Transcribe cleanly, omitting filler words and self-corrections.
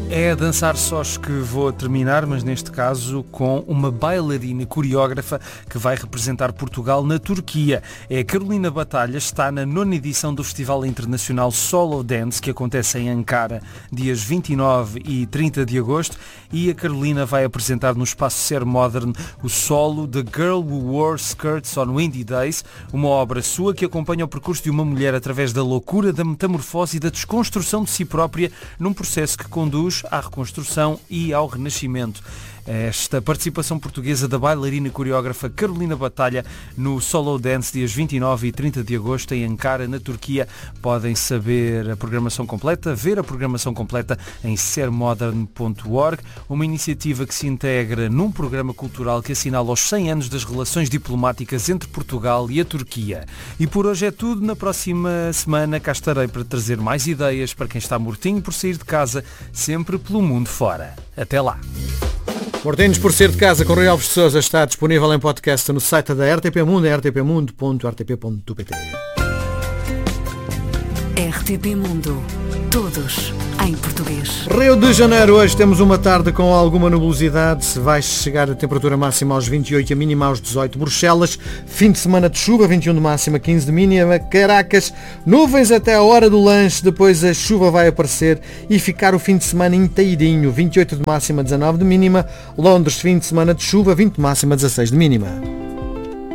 É a dançar sós que vou terminar, mas neste caso com uma bailarina coreógrafa que vai representar Portugal na Turquia. É a Carolina Batalha, está na 9ª edição do Festival Internacional Solo Dance, que acontece em Ankara, dias 29 e 30 de agosto, e a Carolina vai apresentar no Espaço Ser Modern o solo The Girl Who Wore Skirts on Windy Days, uma obra sua que acompanha o percurso de uma mulher através da loucura, da metamorfose e da desconstrução de si própria num processo que conduz à reconstrução e ao renascimento. Esta participação portuguesa da bailarina coreógrafa Carolina Batalha no Solo Dance dias 29 e 30 de agosto em Ankara, na Turquia. Podem saber a programação completa, ver a programação completa em sermodern.org, uma iniciativa que se integra num programa cultural que assinala os 100 anos das relações diplomáticas entre Portugal e a Turquia. E por hoje é tudo. Na próxima semana cá estarei para trazer mais ideias para quem está mortinho por sair de casa, sempre pelo mundo fora. Até lá! Mortinhos por ser de casa com Rui Alves de Sousa está disponível em podcast no site da RTP Mundo, rtpmundo.rtp.pt. RTP Mundo. Todos em português. Rio de Janeiro, hoje temos uma tarde com alguma nebulosidade. Vai chegar a temperatura máxima aos 28 e a mínima aos 18. Bruxelas, fim de semana de chuva, 21 de máxima, 15 de mínima. Caracas, nuvens até a hora do lanche, depois a chuva vai aparecer e ficar o fim de semana inteirinho, 28 de máxima, 19 de mínima. Londres, fim de semana de chuva, 20 de máxima, 16 de mínima.